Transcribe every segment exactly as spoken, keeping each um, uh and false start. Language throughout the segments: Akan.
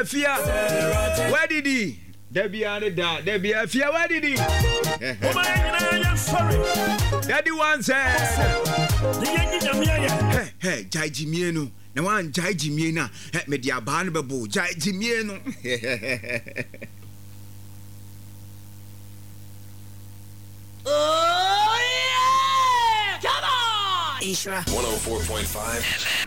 Fear. Where did he? Debbie and da. Debbie Fear. Where did he? Daddy one said. Hey, hey, Jai Jimieno. No one Jai Jimiena. Hey, media barnable. Jai Jimieno. Oh, yeah! Come on! Ishra. one oh four point five.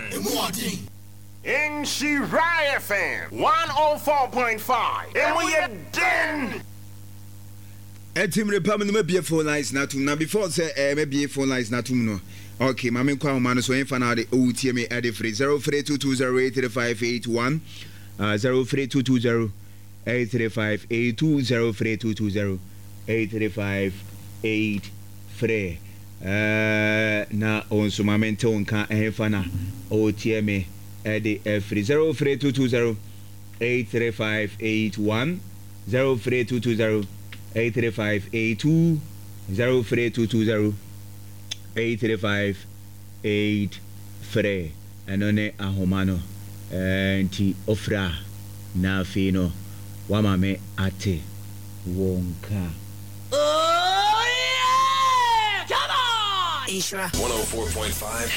In Shiraya F M. one oh four point five. And we are done. Etim repam no be phone lines na tum na before say eh maybe phone lines na tum no. Okay, mama kwa ma no so en fa na de O T M e de free zero three two two zero eight three five eight one uh zero three two two zero eight three five eight two zero three two two zero eight three five eight three uh na on so mama nton kan en fa na O T M e de free zero three two two zero eight three five eight one zero three two two zero eight three five eight two zero three two two zero eight three five eight three and on a homano and ti ofra na fino wamame ate wonka. Oh yeah! Come on! Ishra. one oh four point five.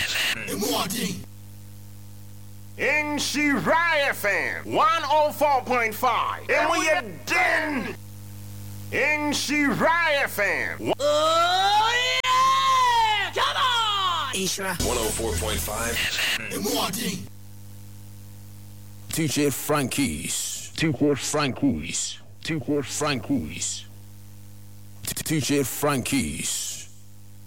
In Shiraya F M. one oh four point five. And we are done. In Shiraya F M. Oh yeah! Come on! Ishra. one oh four point five. T J Frankie's. T J Frankie's. T J Frankie's. T J Frankie's.